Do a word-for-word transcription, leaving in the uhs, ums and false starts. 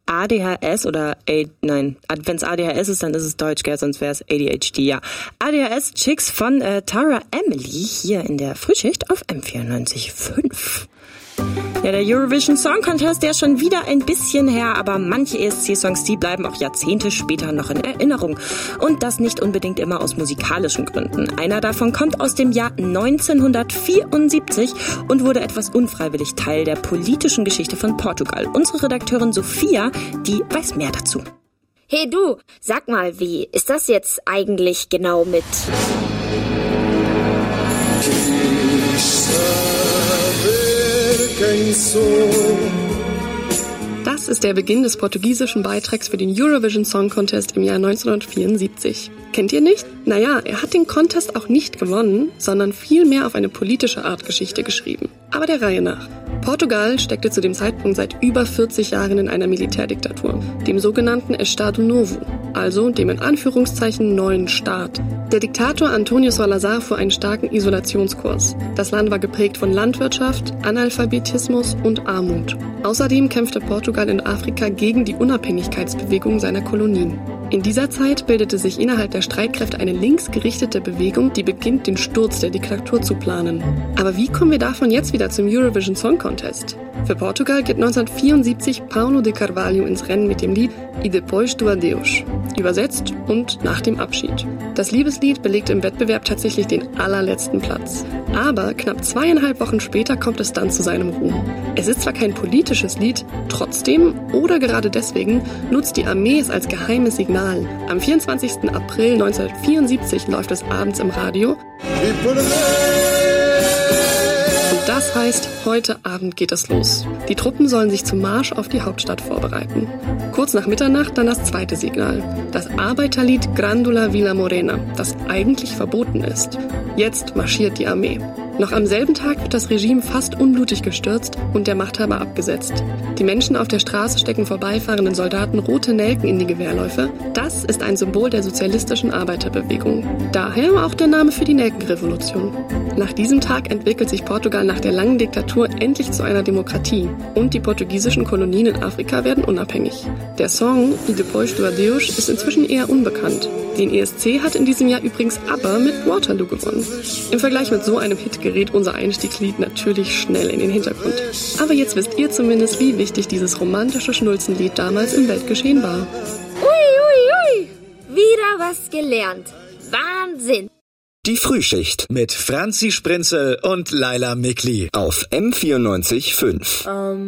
A D H S oder A, nein, wenn es A D H S ist, dann ist es Deutsch, gell? Sonst wäre es A D H D, ja. A D H S Chicks von äh, Tara Emily hier in der Frühschicht auf M vierundneunzig Komma fünf. Ja, der Eurovision Song Contest, der ist schon wieder ein bisschen her, aber manche E S C-Songs, die bleiben auch Jahrzehnte später noch in Erinnerung. Und das nicht unbedingt immer aus musikalischen Gründen. Einer davon kommt aus dem Jahr neunzehnhundertvierundsiebzig und wurde etwas unfreiwillig Teil der politischen Geschichte von Portugal. Unsere Redakteurin Sophia, die weiß mehr dazu. Hey du, sag mal, wie ist das jetzt eigentlich genau mit... Das ist der Beginn des portugiesischen Beitrags für den Eurovision Song Contest im Jahr neunzehnhundertvierundsiebzig. Kennt ihr nicht? Naja, er hat den Contest auch nicht gewonnen, sondern vielmehr auf eine politische Art Geschichte geschrieben. Aber der Reihe nach. Portugal steckte zu dem Zeitpunkt seit über vierzig Jahren in einer Militärdiktatur, dem sogenannten Estado Novo, also dem in Anführungszeichen neuen Staat. Der Diktator António Salazar fuhr einen starken Isolationskurs. Das Land war geprägt von Landwirtschaft, Analphabetismus und Armut. Außerdem kämpfte Portugal in Afrika gegen die Unabhängigkeitsbewegung seiner Kolonien. In dieser Zeit bildete sich innerhalb der Streitkräfte eine linksgerichtete Bewegung, die beginnt, den Sturz der Diktatur zu planen. Aber wie kommen wir davon jetzt wieder zum Eurovision Song Contest? Für Portugal geht neunzehnhundertvierundsiebzig Paulo de Carvalho ins Rennen mit dem Lied E Depois do Adeus, übersetzt und nach dem Abschied. Das Liebeslied belegt im Wettbewerb tatsächlich den allerletzten Platz. Aber knapp zweieinhalb Wochen später kommt es dann zu seinem Ruhm. Es ist zwar kein politisches Lied, trotzdem oder gerade deswegen nutzt die Armee es als geheimes Signal. Am vierundzwanzigsten April neunzehnhundertvierundsiebzig läuft es abends im Radio. Und das heißt, heute Abend geht es los. Die Truppen sollen sich zum Marsch auf die Hauptstadt vorbereiten. Kurz nach Mitternacht dann das zweite Signal, das Arbeiterlied Grandula Vila Morena, das eigentlich verboten ist. Jetzt marschiert die Armee. Noch am selben Tag wird das Regime fast unblutig gestürzt und der Machthaber abgesetzt. Die Menschen auf der Straße stecken vorbeifahrenden Soldaten rote Nelken in die Gewehrläufe. Das ist ein Symbol der sozialistischen Arbeiterbewegung. Daher auch der Name für die Nelkenrevolution. Nach diesem Tag entwickelt sich Portugal nach der langen Diktatur endlich zu einer Demokratie und die portugiesischen Kolonien in Afrika werden unabhängig. Der Song E Depois do Adeus ist inzwischen eher unbekannt. Den E S C hat in diesem Jahr übrigens ABBA mit Waterloo gewonnen. Im Vergleich mit so einem Hit gerät unser Einstiegslied natürlich schnell in den Hintergrund. Aber jetzt wisst ihr zumindest, wie wichtig dieses romantische Schnulzenlied damals im Weltgeschehen war. Ui, ui, ui, wieder was gelernt. Wahnsinn! Die Frühschicht mit Franzi Sprinzel und Laila Mikli auf M vierundneunzig Komma fünf. Ähm.